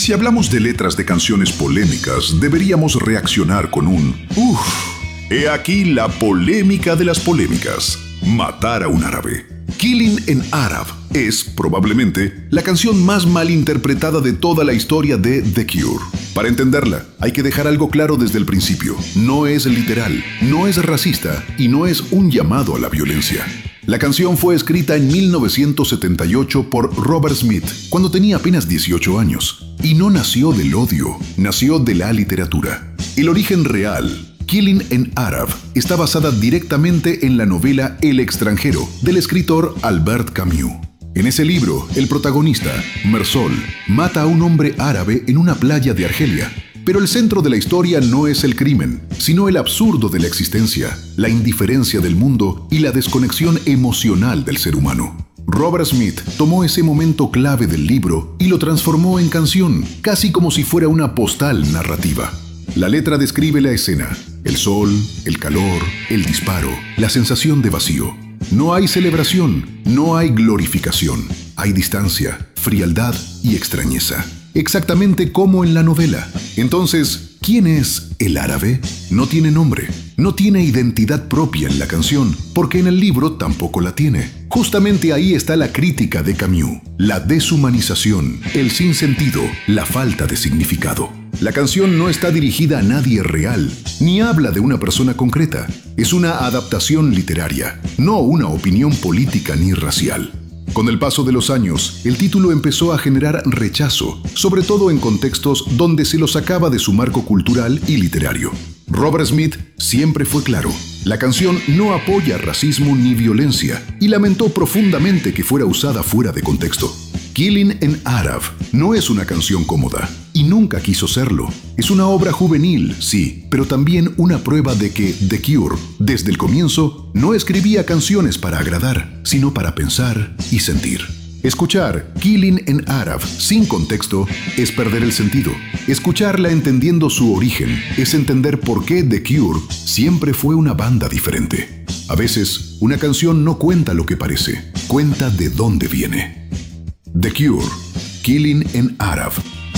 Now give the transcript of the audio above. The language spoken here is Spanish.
Si hablamos de letras de canciones polémicas, deberíamos reaccionar con un ¡Uf! He aquí la polémica de las polémicas. Matar a un árabe. Killing an Arab es, probablemente, la canción más mal interpretada de toda la historia de The Cure. Para entenderla, hay que dejar algo claro desde el principio. No es literal, no es racista y no es un llamado a la violencia. La canción fue escrita en 1978 por Robert Smith, cuando tenía apenas 18 años. Y no nació del odio, nació de la literatura. El origen real, Killing an Arab, está basada directamente en la novela El extranjero, del escritor Albert Camus. En ese libro, el protagonista, Mersol, mata a un hombre árabe en una playa de Argelia. Pero el centro de la historia no es el crimen, sino el absurdo de la existencia, la indiferencia del mundo y la desconexión emocional del ser humano. Robert Smith tomó ese momento clave del libro y lo transformó en canción, casi como si fuera una postal narrativa. La letra describe la escena: el sol, el calor, el disparo, la sensación de vacío. No hay celebración, no hay glorificación. Hay distancia, frialdad y extrañeza. Exactamente como en la novela. Entonces, ¿quién es el árabe? No tiene nombre, no tiene identidad propia en la canción, porque en el libro tampoco la tiene. Justamente ahí está la crítica de Camus, la deshumanización, el sinsentido, la falta de significado. La canción no está dirigida a nadie real, ni habla de una persona concreta. Es una adaptación literaria, no una opinión política ni racial. Con el paso de los años, el título empezó a generar rechazo, sobre todo en contextos donde se lo sacaba de su marco cultural y literario. Robert Smith siempre fue claro: la canción no apoya racismo ni violencia, y lamentó profundamente que fuera usada fuera de contexto. Killing an Arab no es una canción cómoda, y nunca quiso serlo. Es una obra juvenil, sí, pero también una prueba de que The Cure, desde el comienzo, no escribía canciones para agradar, sino para pensar y sentir. Escuchar Killing an Arab sin contexto es perder el sentido. Escucharla entendiendo su origen es entender por qué The Cure siempre fue una banda diferente. A veces, una canción no cuenta lo que parece, cuenta de dónde viene. The Cure, Killing an Arab.